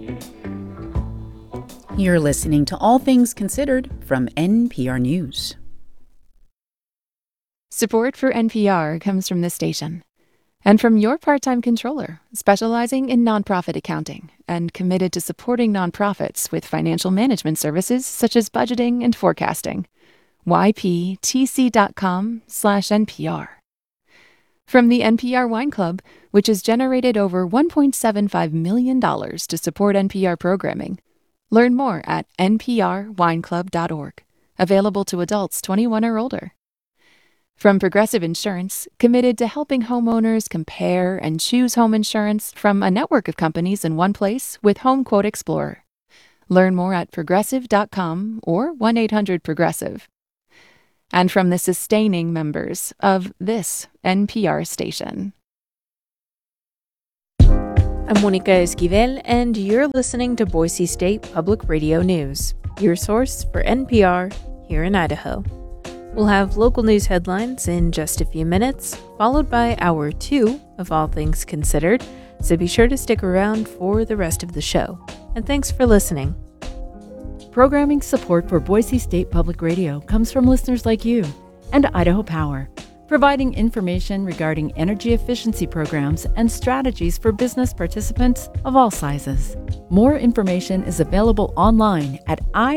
You're listening to All Things Considered from NPR News. Support for NPR comes from this station and from your part-time controller, specializing in nonprofit accounting and committed to supporting nonprofits with financial management services such as budgeting and forecasting. yptc.com/NPR. From the NPR Wine Club, which has generated over $1.75 million to support NPR programming. Learn more at nprwineclub.org. Available to adults 21 or older. From Progressive Insurance, committed to helping homeowners compare and choose home insurance from a network of companies in one place with HomeQuote Explorer. Learn more at progressive.com or 1-800-PROGRESSIVE. And from the sustaining members of this NPR station. I'm Monica Esquivel, and you're listening to Boise State Public Radio News, your source for NPR here in Idaho. We'll have local news headlines in just a few minutes, followed by Hour 2 of All Things Considered, so be sure to stick around for the rest of the show. And thanks for listening. Programming support for Boise State Public Radio comes from listeners like you and Idaho Power, providing information regarding energy efficiency programs and strategies for business participants of all sizes. More information is available online at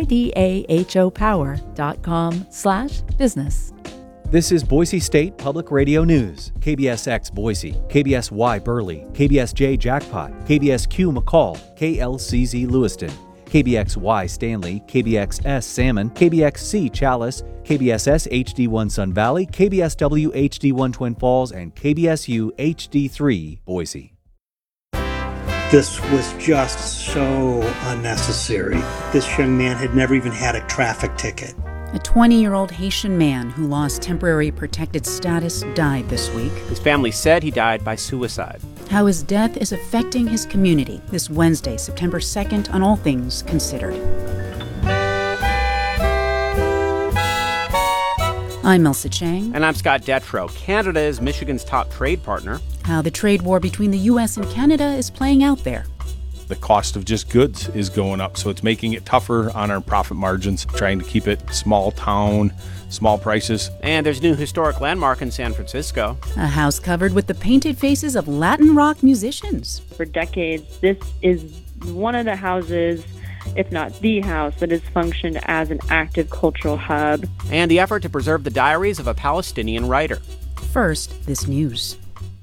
idahopower.com/business. This is Boise State Public Radio News. KBSX Boise, KBSY Burley, KBSJ Jackpot, KBSQ McCall, KLCZ Lewiston, KBXY Stanley, KBXS Salmon, KBXC Chalice, KBSS HD1 Sun Valley, KBSW HD1 Twin Falls, and KBSU HD3 Boise. This was just so unnecessary. This young man had never even had a traffic ticket. A 20-year-old Haitian man who lost temporary protected status died this week. His family said he died by suicide. How his death is affecting his community this Wednesday, September 2nd, on All Things Considered. I'm Elsa Chang. And I'm Scott Detrow. Canada is Michigan's top trade partner. How the trade war between the U.S. and Canada is playing out there. The cost of just goods is going up, so it's making it tougher on our profit margins, trying to keep it small town, small prices. And there's a new historic landmark in San Francisco. A house covered with the painted faces of Latin rock musicians. For decades, this is one of the houses, if not the house, that has functioned as an active cultural hub. And the effort to preserve the diaries of a Palestinian writer. First, this news.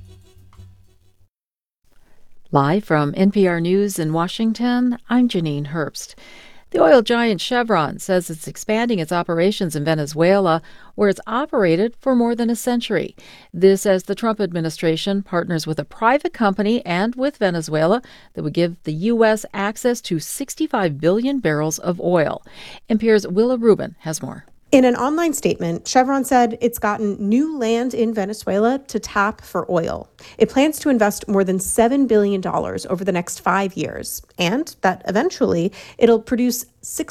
Live from NPR News in Washington, I'm Janine Herbst. The oil giant Chevron says it's expanding its operations in Venezuela, where it's operated for more than a century. This as the Trump administration partners with a private company and with Venezuela that would give the U.S. access to 65 billion barrels of oil. NPR's Willa Rubin has more. In an online statement, Chevron said it's gotten new land in Venezuela to tap for oil. It plans to invest more than $7 billion over the next 5 years, and that eventually it'll produce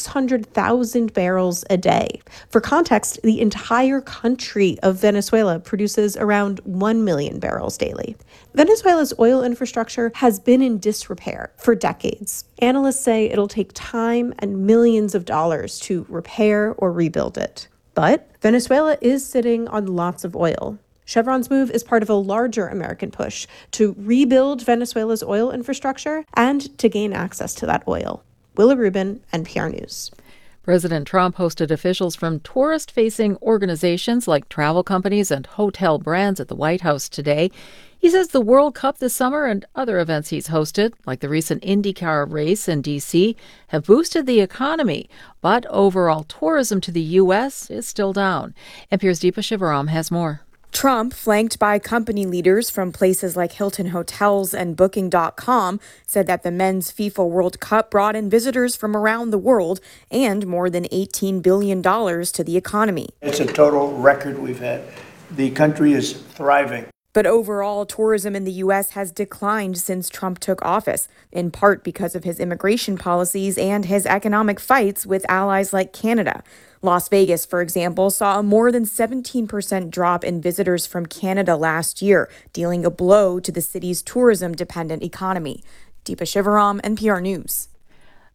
600,000 barrels a day. For context, the entire country of Venezuela produces around 1 million barrels daily. Venezuela's oil infrastructure has been in disrepair for decades. Analysts say it'll take time and millions of dollars to repair or rebuild it. But Venezuela is sitting on lots of oil. Chevron's move is part of a larger American push to rebuild Venezuela's oil infrastructure and to gain access to that oil. Willa Rubin, NPR News. President Trump hosted officials from tourist-facing organizations like travel companies and hotel brands at the White House today. He says the World Cup this summer and other events he's hosted, like the recent IndyCar race in D.C., have boosted the economy. But overall tourism to the U.S. is still down. NPR's Deepa Shivaram has more. Trump, flanked by company leaders from places like Hilton Hotels and Booking.com, said that the men's FIFA World Cup brought in visitors from around the world and more than $18 billion to the economy. It's a total record we've had. The country is thriving. But overall, tourism in the U.S. has declined since Trump took office, in part because of his immigration policies and his economic fights with allies like Canada. Las Vegas, for example, saw a more than 17% drop in visitors from Canada last year, dealing a blow to the city's tourism-dependent economy. Deepa Shivaram, NPR News.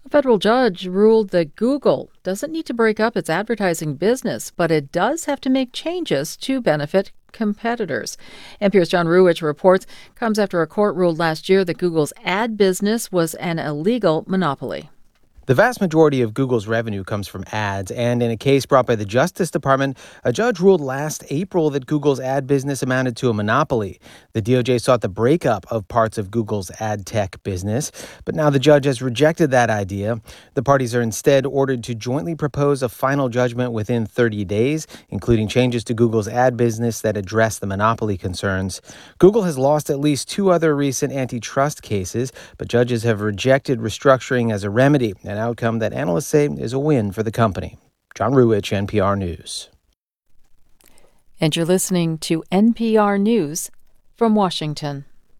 A federal judge ruled that Google doesn't need to break up its advertising business, but it does have to make changes to benefit competitors. NPR's John Ruwitch reports comes after a court ruled last year that Google's ad business was an illegal monopoly. The vast majority of Google's revenue comes from ads, and in a case brought by the Justice Department, a judge ruled last April that Google's ad business amounted to a monopoly. The DOJ sought the breakup of parts of Google's ad tech business, but now the judge has rejected that idea. The parties are instead ordered to jointly propose a final judgment within 30 days, including changes to Google's ad business that address the monopoly concerns. Google has lost at least 2 other recent antitrust cases, but judges have rejected restructuring as a remedy, an outcome that analysts say is a win for the company. John Ruwitch, NPR News. And you're listening to NPR News from Washington.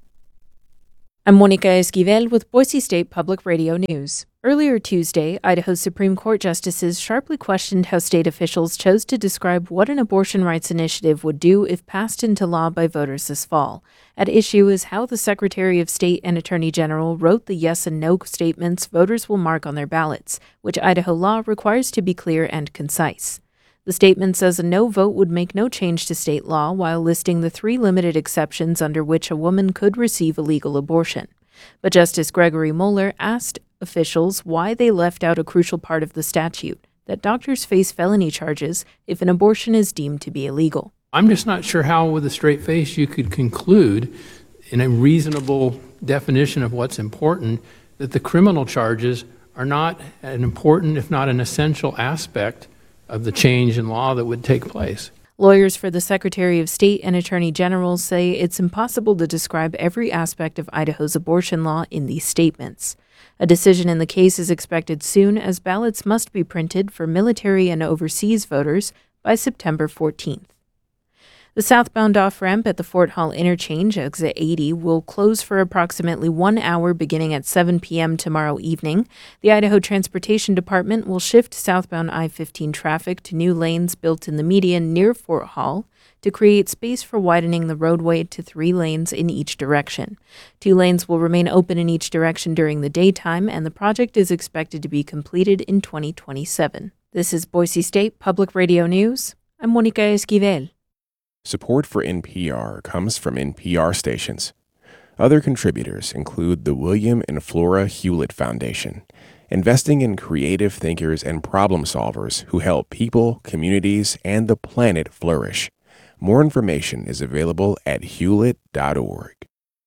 I'm Monica Esquivel with Boise State Public Radio News. Earlier Tuesday, Idaho's Supreme Court justices sharply questioned how state officials chose to describe what an abortion rights initiative would do if passed into law by voters this fall. At issue is how the Secretary of State and Attorney General wrote the yes and no statements voters will mark on their ballots, which Idaho law requires to be clear and concise. The statement says a no vote would make no change to state law while listing the 3 limited exceptions under which a woman could receive a legal abortion. But Justice Gregory Moeller asked officials why they left out a crucial part of the statute, that doctors face felony charges if an abortion is deemed to be illegal. I'm just not sure how, with a straight face, you could conclude in a reasonable definition of what's important that the criminal charges are not an important, if not an essential aspect of the change in law that would take place. Lawyers for the Secretary of State and Attorney General say it's impossible to describe every aspect of Idaho's abortion law in these statements. A decision in the case is expected soon, as ballots must be printed for military and overseas voters by September 14th. The southbound off-ramp at the Fort Hall Interchange, exit 80, will close for approximately 1 hour beginning at 7 p.m. tomorrow evening. The Idaho Transportation Department will shift southbound I-15 traffic to new lanes built in the median near Fort Hall to create space for widening the roadway to 3 lanes in each direction. 2 lanes will remain open in each direction during the daytime, and the project is expected to be completed in 2027. This is Boise State Public Radio News. I'm Monica Esquivel. Support for NPR comes from NPR stations. Other contributors include the William and Flora Hewlett Foundation, investing in creative thinkers and problem solvers who help people, communities, and the planet flourish. More information is available at hewlett.org.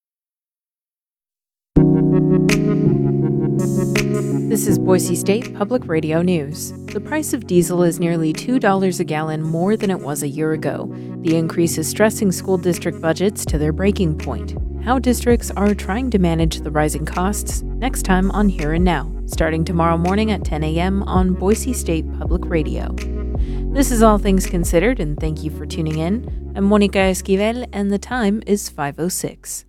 This is Boise State Public Radio News. The price of diesel is nearly $2 a gallon more than it was a year ago. The increase is stressing school district budgets to their breaking point. How districts are trying to manage the rising costs next time on Here and Now, starting tomorrow morning at 10 a.m. on Boise State Public Radio. This is All Things Considered, and thank you for tuning in. I'm Monica Esquivel, and the time is 5:06.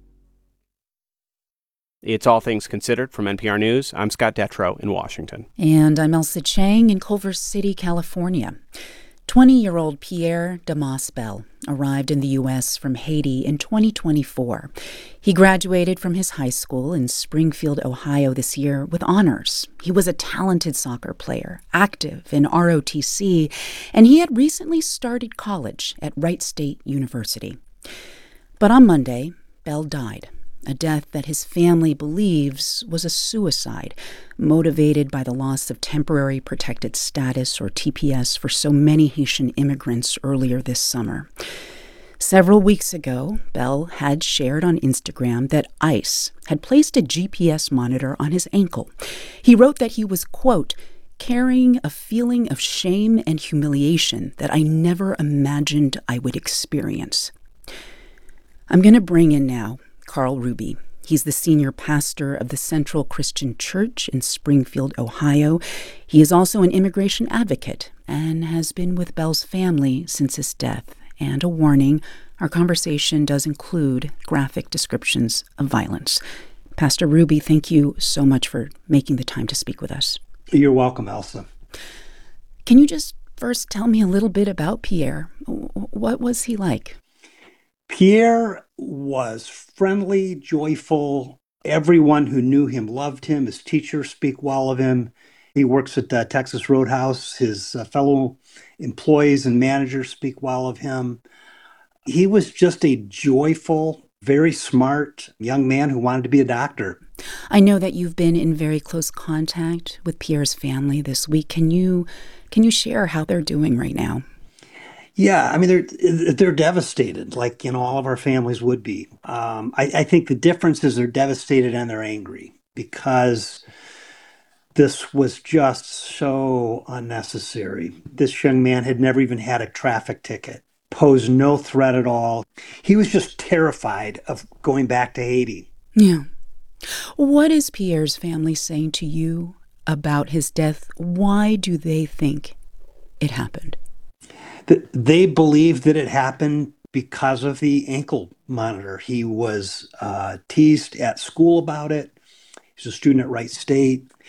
It's All Things Considered from NPR News. I'm Scott Detrow in Washington. And I'm Elsa Chang in Culver City, California. 20-year-old Pierre Damas Bell arrived in the U.S. from Haiti in 2024. He graduated from his high school in Springfield, Ohio this year with honors. He was a talented soccer player, active in ROTC, and he had recently started college at Wright State University. But on Monday, Bell died. A death that his family believes was a suicide, motivated by the loss of temporary protected status, or TPS, for so many Haitian immigrants earlier this summer. Several weeks ago, Bell had shared on Instagram that ICE had placed a GPS monitor on his ankle. He wrote that he was, quote, carrying a feeling of shame and humiliation that I never imagined I would experience. I'm going to bring in now Carl Ruby. He's the senior pastor of the Central Christian Church in Springfield, Ohio. He is also an immigration advocate and has been with Bell's family since his death. And a warning, our conversation does include graphic descriptions of violence. Pastor Ruby, thank you so much for making the time to speak with us. You're welcome, Elsa. Can you just first tell me a little bit about Pierre? What was he like? Pierre was friendly, joyful, Everyone who knew him loved him. His teachers speak well of him. He works at the Texas Roadhouse. His fellow employees and managers speak well of him. He was just a joyful, very smart young man who wanted to be a doctor. I know that you've been in very close contact with Pierre's family this week. Can you share how they're doing right now? Yeah, I mean they're devastated, like all of our families would be. I think the difference is they're devastated and they're angry because this was just so unnecessary. This young man had never even had a traffic ticket, posed no threat at all. He was just terrified of going back to Haiti. Yeah. What is Pierre's family saying to you about his death? Why do they think it happened? They believe that it happened because of the ankle monitor. He was teased at school about it. He's a student at Wright State.